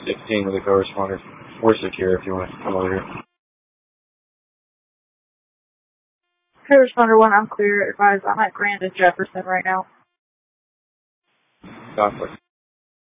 16 with a co-responder. We're secure if you want to come over here. Co-responder 1, I'm clear. Advise, I'm at Grand and Jefferson right now. Conflict.